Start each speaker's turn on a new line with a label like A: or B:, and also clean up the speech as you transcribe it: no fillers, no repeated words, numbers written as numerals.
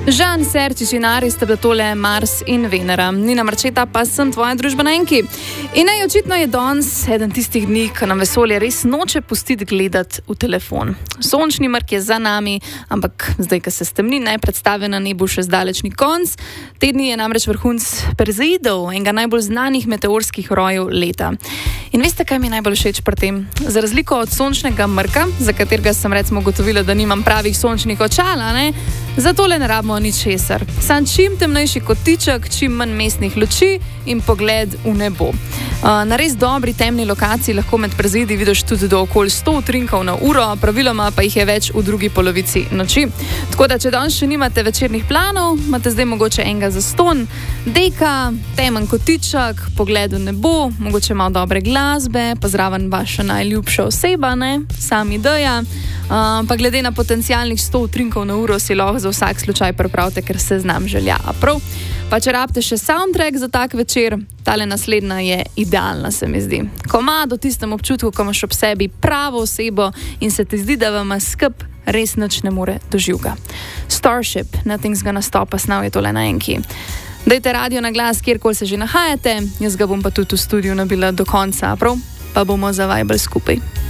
A: Žan, Serčič in Aris sta bila tole Mars in Venera. Nina Marčeta pa sem tvoja družbena enki. In očitno je danes eden tistih dni, ko nam vesolje res noče pustiti gledati v telefon. Sončni mrk je za nami, ampak zdaj, ko se stemni, naj predstave na nebu še zdaleč ni konc. Te dni je namreč vrhunc Perzeidov, enega najbolj znanih meteorskih rojev leta. In veste, kaj mi je najbolj všeč pri tem? Za razliko od sončnega mrka, za katerega sem recimo ugotovila, da nimam pravih sončnih očal, zato le ne rabimo ničesar. Sam čim temnejši kotiček, čim manj mestnih luči in pogled v nebo. Na res dobri temni lokaciji lahko med Perzeidi vidiš tudi do okoli 100 utrinkov na uro, praviloma pa jih je več v drugi polovici noči. Tako da, če danes še nimate večernih planov, imate zdaj mogoče enega zastonj, deka, temen kotiček, pogled v nebo, mogoče malo dobre glasbe, pa zraven vaša najljubša oseba, sam ideja. Pa glede na potencialnih 100 utrinkov na uro si lahko za vsak slučaj pripravite, ker se znam želja. Prav? Pa če rabite še soundtrack za tak večer, tale naslednja je idealna, se mi zdi. Ko ima do tistem občutku, ko imaš ob sebi pravo osebo in se ti zdi, da vam skup res nič ne more doživga. Starship, Nothing's Gonna Stop Us Now je tole na enki. Dajte radio na glas, kjerkoli se že nahajate, jaz ga bom pa tudi v studiu nabila do konca, prav? Pa bomo zavajbali skupaj.